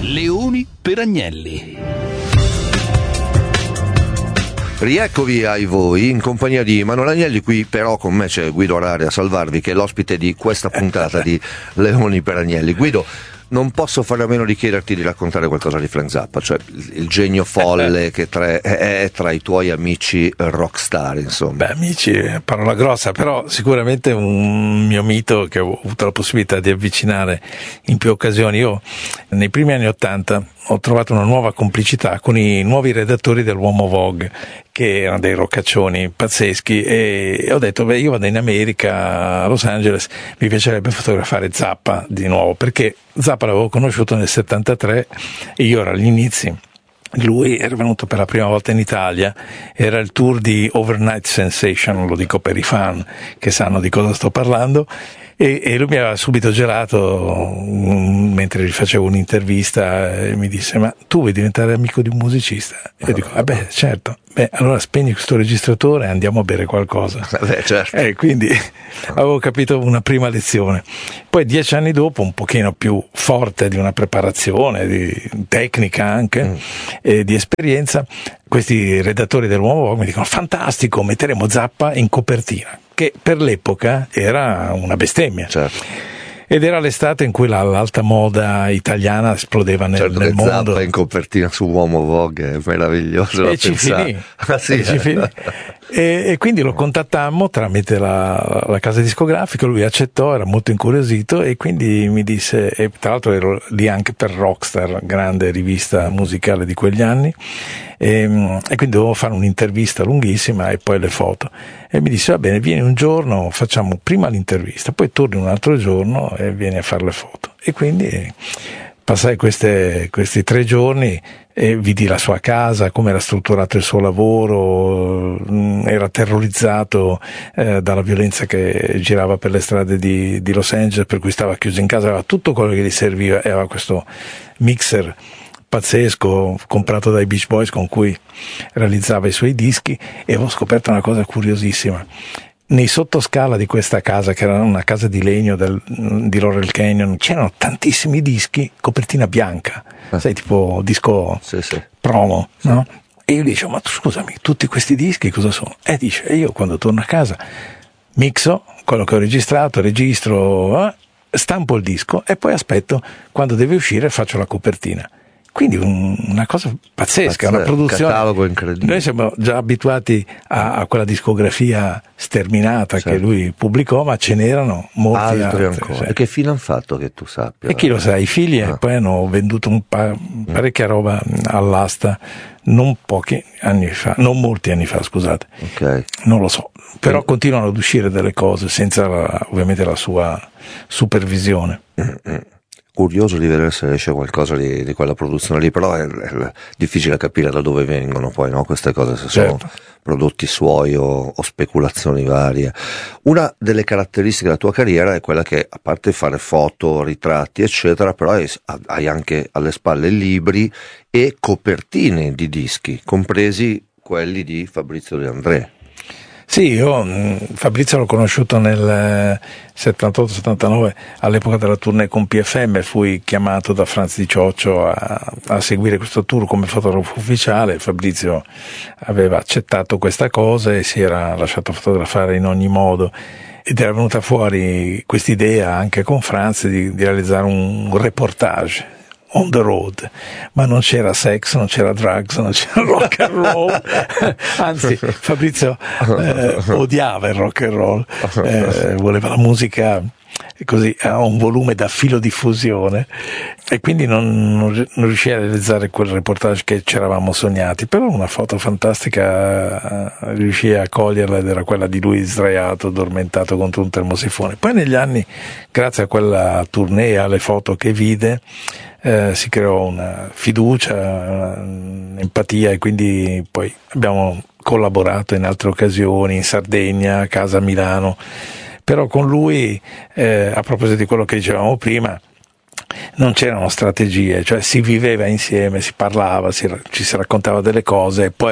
Leoni per Agnelli. Rieccovi ai voi in compagnia di Manuel Agnelli. Qui però con me c'è Guido Rari a salvarvi, che è l'ospite di questa puntata di Leoni per Agnelli. Guido, non posso fare a meno di chiederti di raccontare qualcosa di Frank Zappa, cioè il genio folle che è tra i tuoi amici rockstar, insomma. Beh, amici, parola grossa, però sicuramente un mio mito che ho avuto la possibilità di avvicinare in più occasioni. Io nei primi anni '80 ho trovato una nuova complicità con i nuovi redattori dell'Uomo Vogue, che erano dei roccaccioni pazzeschi, e ho detto, io vado in America, a Los Angeles, mi piacerebbe fotografare Zappa di nuovo, perché Zappa l'avevo conosciuto nel '73 e io ero agli inizi. Lui era venuto per la prima volta in Italia, era il tour di Overnight Sensation, lo dico per i fan che sanno di cosa sto parlando, e lui mi aveva subito gelato mentre gli facevo un'intervista e mi disse: ma tu vuoi diventare amico di un musicista? E io dico: vabbè, certo. Beh, allora spegni questo registratore e andiamo a bere qualcosa. Certo. Quindi avevo capito una prima lezione. Poi 10 anni dopo, un pochino più forte di una preparazione, di tecnica anche, e di esperienza, questi redattori dell'Uomo Vogue mi dicono: fantastico, metteremo Zappa in copertina, che per l'epoca era una bestemmia. Certo. Ed era l'estate in cui l'alta moda italiana esplodeva nel mondo. Zappa in copertina su Uomo Vogue è meraviglioso. E ci finì. Ah, sì. Ci finì. E quindi lo contattammo tramite la casa discografica, lui accettò, era molto incuriosito, e quindi mi disse, e tra l'altro ero lì anche per Rockstar, grande rivista musicale di quegli anni, e quindi dovevo fare un'intervista lunghissima e poi le foto, e mi disse: va bene, vieni un giorno, facciamo prima l'intervista, poi torni un altro giorno e vieni a fare le foto. E quindi passai questi 3 giorni e vidi la sua casa, come era strutturato il suo lavoro. Era terrorizzato dalla violenza che girava per le strade di Los Angeles, per cui stava chiuso in casa, aveva tutto quello che gli serviva, e aveva questo mixer pazzesco comprato dai Beach Boys con cui realizzava i suoi dischi. E avevo scoperto una cosa curiosissima: nei sottoscala di questa casa, che era una casa di legno di Laurel Canyon, c'erano tantissimi dischi copertina bianca, sai, tipo disco sì. promo, no? E io dicevo: ma scusami, tutti questi dischi cosa sono? E dice: io quando torno a casa mixo quello che ho registrato, registro, stampo il disco e poi aspetto quando deve uscire, faccio la copertina. Quindi una cosa pazzesca, una produzione. Un catalogo incredibile. Noi siamo già abituati a quella discografia sterminata, certo, che lui pubblicò, ma ce n'erano molti altri ancora. Cioè. E che fine hanno fatto, che tu sappia? E chi lo sa, i figli poi hanno venduto parecchia roba all'asta, non molti anni fa, scusate. Okay. Non lo so, però continuano ad uscire delle cose senza ovviamente la sua supervisione. Curioso di vedere se esce qualcosa di quella produzione lì, però è difficile capire da dove vengono poi, no? Queste cose, se sono prodotti suoi o speculazioni varie. Una delle caratteristiche della tua carriera è quella che, a parte fare foto, ritratti eccetera, però hai anche alle spalle libri e copertine di dischi, compresi quelli di Fabrizio De André. Sì, io Fabrizio l'ho conosciuto nel 78-79, all'epoca della tournée con PFM, fui chiamato da Franz Di Cioccio a seguire questo tour come fotografo ufficiale. Fabrizio aveva accettato questa cosa e si era lasciato fotografare in ogni modo, ed era venuta fuori quest'idea anche con Franz di realizzare un reportage on the road, ma non c'era sex, non c'era drugs, non c'era rock and roll. Anzi, Fabrizio odiava il rock and roll, voleva la musica così a un volume da filodiffusione, e quindi non riuscì a realizzare quel reportage che ci eravamo sognati. Però una foto fantastica riuscì a coglierla, ed era quella di lui sdraiato, addormentato contro un termosifone. Poi negli anni, grazie a quella tournée e alle foto che vide, si creò una fiducia, un'empatia, e quindi poi abbiamo collaborato in altre occasioni, in Sardegna, a casa a Milano. Però con lui, a proposito di quello che dicevamo prima, non c'erano strategie, cioè si viveva insieme, si parlava, ci si raccontava delle cose, e poi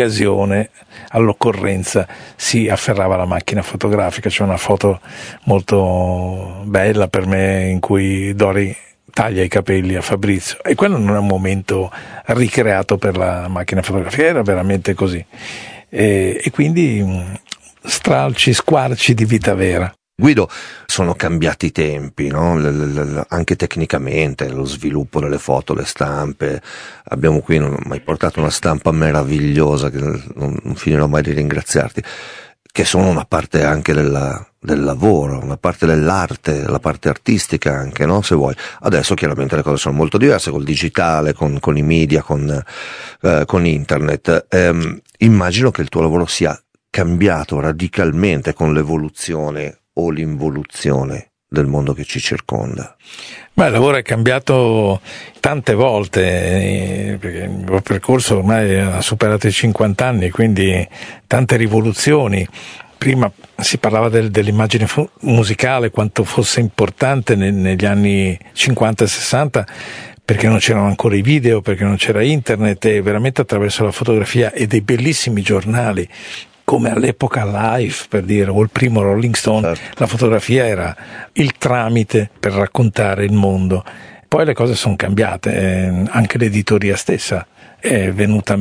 all'occorrenza si afferrava la macchina fotografica. C'è una foto molto bella per me in cui Dori taglia i capelli a Fabrizio, e quello non è un momento ricreato per la macchina fotografica, era veramente così, e quindi stralci, squarci di vita vera. Guido, sono cambiati i tempi, no? Anche tecnicamente, lo sviluppo delle foto, le stampe. Abbiamo qui, non ho mai portato una stampa meravigliosa, che non finirò mai di ringraziarti, che sono una parte anche del lavoro, una parte dell'arte, la parte artistica anche, no? Se vuoi. Adesso chiaramente le cose sono molto diverse, col digitale, con i media, con internet. Immagino che il tuo lavoro sia cambiato radicalmente con l'evoluzione o l'involuzione del mondo che ci circonda. Beh, il lavoro è cambiato tante volte, perché il mio percorso ormai ha superato i 50 anni, quindi tante rivoluzioni. Prima si parlava dell'immagine musicale, quanto fosse importante negli anni 50 e 60, perché non c'erano ancora i video, perché non c'era internet, e veramente attraverso la fotografia e dei bellissimi giornali, come all'epoca Life, per dire, o il primo Rolling Stone, certo. La fotografia era il tramite per raccontare il mondo. Poi le cose sono cambiate, anche l'editoria stessa è venuta